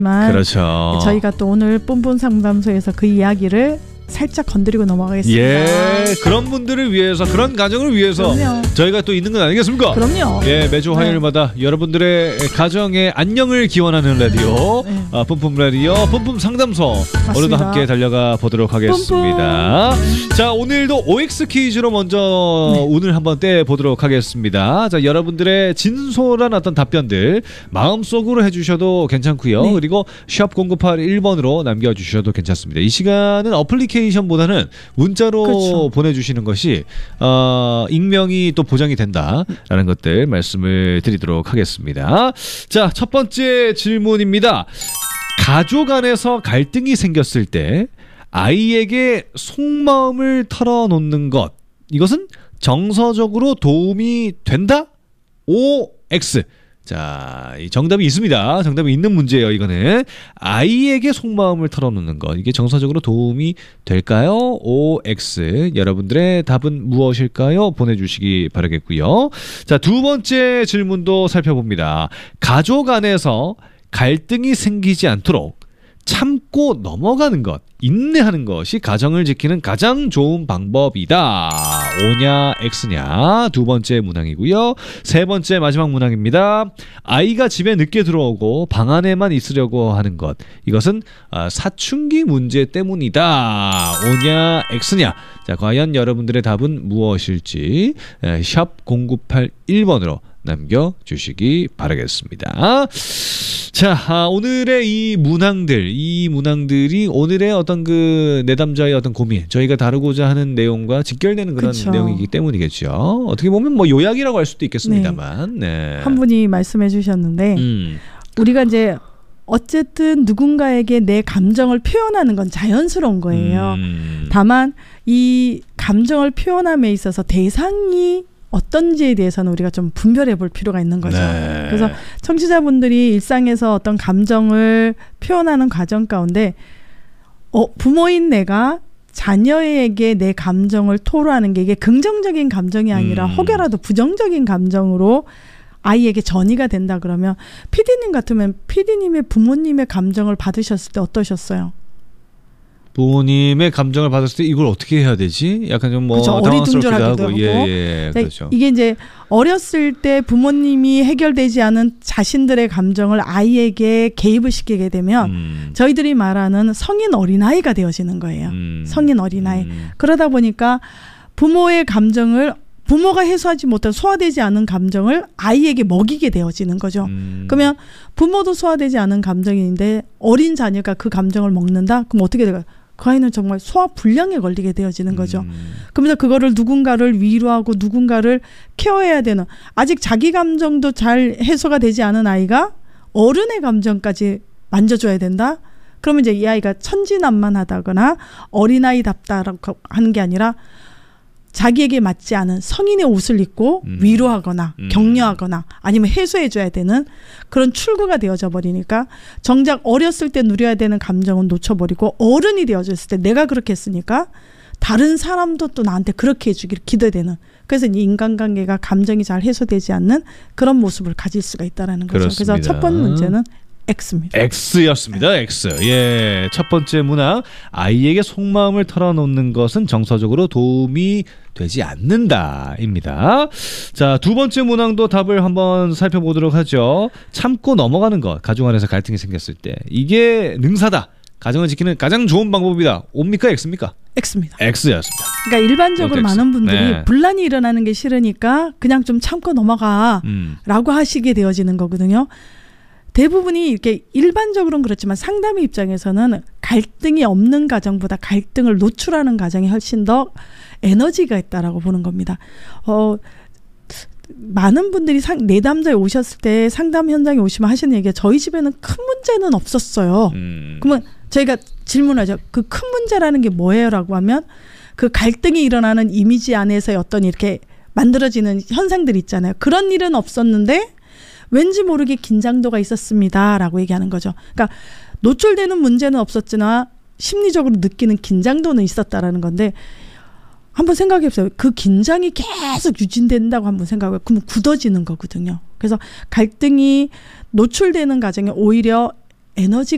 그렇죠. 저희가 또 오늘 뿜뿜 상담소에서 그 이야기를 살짝 건드리고 넘어가겠습니다. 예, 그런 분들을 위해서, 그런 가정을 위해서 그럼요. 저희가 또 있는 건 아니겠습니까? 그럼요. 예, 매주 화요일마다 여러분들의 가정의 안녕을 기원하는 라디오, 네. 뿜뿜 라디오, 뿜뿜 상담소. 맞습니다. 오늘도 함께 달려가 보도록 하겠습니다. 뿜뿜. 자, 오늘도 OX 퀴즈로 먼저 운을 한번 떼보도록 하겠습니다. 자, 여러분들의 진솔한 어떤 답변들 마음속으로 해주셔도 괜찮고요. 네. 그리고 샵 0981번으로 남겨주셔도 괜찮습니다. 이 시간은 어플리케이션보다는 문자로 그렇죠. 보내주시는 것이 익명이 또 보장이 된다라는 것들 말씀을 드리도록 하겠습니다. 자, 첫 번째 질문입니다. 가족 안에서 갈등이 생겼을 때 아이에게 속마음을 털어놓는 것, 이것은 정서적으로 도움이 된다? OX. 자, 이 정답이 있습니다. 정답이 있는 문제예요. 이거는 아이에게 속마음을 털어놓는 것, 이게 정서적으로 도움이 될까요? OX. 여러분들의 답은 무엇일까요? 보내주시기 바라겠고요. 자, 두 번째 질문도 살펴봅니다. 가족 안에서 갈등이 생기지 않도록 참고 넘어가는 것, 인내하는 것이 가정을 지키는 가장 좋은 방법이다. O냐 X냐. 두 번째 문항이고요. 세 번째 마지막 문항입니다. 아이가 집에 늦게 들어오고 방 안에만 있으려고 하는 것, 이것은 사춘기 문제 때문이다. O냐 X냐. 자, 과연 여러분들의 답은 무엇일지 샵 0981번으로 남겨주시기 바라겠습니다. 자, 오늘의 이 문항들이 오늘의 어떤 그 내담자의 어떤 고민, 저희가 다루고자 하는 내용과 직결되는 그런 그쵸. 내용이기 때문이겠죠. 어떻게 보면 뭐 요약이라고 할 수도 있겠습니다만. 네. 한 분이 말씀해 주셨는데 우리가 이제 어쨌든 누군가에게 내 감정을 표현하는 건 자연스러운 거예요. 다만 이 감정을 표현함에 있어서 대상이 어떤지에 대해서는 우리가 좀 분별해 볼 필요가 있는 거죠. 네. 그래서 청취자분들이 일상에서 어떤 감정을 표현하는 과정 가운데 부모인 내가 자녀에게 내 감정을 토로하는 게 이게 긍정적인 감정이 아니라 혹여라도 부정적인 감정으로 아이에게 전이가 된다 그러면, PD님 같으면 PD님의 부모님의 감정을 받으셨을 때 어떠셨어요? 부모님의 감정을 받았을 때 이걸 어떻게 해야 되지? 약간 좀 뭐 어리둥절하기도 하고. 예, 그렇죠. 이게 이제 어렸을 때 부모님이 해결되지 않은 자신들의 감정을 아이에게 개입을 시키게 되면 저희들이 말하는 성인 어린아이가 되어지는 거예요. 성인 어린아이. 그러다 보니까 부모의 감정을, 부모가 해소하지 못한 소화되지 않은 감정을 아이에게 먹이게 되어지는 거죠. 그러면 부모도 소화되지 않은 감정인데 어린 자녀가 그 감정을 먹는다? 그럼 어떻게 될까요? 그 아이는 정말 소화 불량에 걸리게 되어지는 거죠. 그러면서 그거를 누군가를 위로하고 누군가를 케어해야 되는, 아직 자기 감정도 잘 해소가 되지 않은 아이가 어른의 감정까지 만져줘야 된다? 그러면 이제 이 아이가 천진난만하다거나 어린아이답다라고 하는 게 아니라 자기에게 맞지 않은 성인의 옷을 입고 위로하거나 격려하거나 아니면 해소해줘야 되는 그런 출구가 되어져 버리니까 정작 어렸을 때 누려야 되는 감정은 놓쳐버리고 어른이 되어졌을 때 내가 그렇게 했으니까 다른 사람도 또 나한테 그렇게 해주기를 기대되는, 그래서 이 인간관계가 감정이 잘 해소되지 않는 그런 모습을 가질 수가 있다는 거죠. 그렇습니다. 그래서 첫 번째 문제는 X입니다. X였습니다. X. 예, 첫 번째 문항, 아이에게 속마음을 털어놓는 것은 정서적으로 도움이 되지 않는다입니다. 자, 두 번째 문항도 답을 한번 살펴보도록 하죠. 참고 넘어가는 것, 가족 안에서 갈등이 생겼을 때 이게 능사다, 가정을 지키는 가장 좋은 방법이다. O입니까 X입니까? X입니다. X였습니다. 그러니까 일반적으로 X. 많은 분들이 네. 분란이 일어나는 게 싫으니까 그냥 좀 참고 넘어가 라고 하시게 되어지는 거거든요. 대부분이 이렇게 일반적으로는 그렇지만 상담의 입장에서는 갈등이 없는 가정보다 갈등을 노출하는 가정이 훨씬 더 에너지가 있다라고 보는 겁니다. 많은 분들이 내담자에 오셨을 때 상담 현장에 오시면 하시는 얘기가 저희 집에는 큰 문제는 없었어요. 그러면 저희가 질문하죠. 그 큰 문제라는 게 뭐예요? 라고 하면 그 갈등이 일어나는 이미지 안에서의 어떤 이렇게 만들어지는 현상들이 있잖아요. 그런 일은 없었는데 왠지 모르게 긴장도가 있었습니다 라고 얘기하는 거죠. 그러니까 노출되는 문제는 없었지만 심리적으로 느끼는 긴장도는 있었다라는 건데, 한번 생각해 보세요. 그 긴장이 계속 유지된다고 한번 생각해 보면 그러면 굳어지는 거거든요. 그래서 갈등이 노출되는 과정에 오히려 에너지가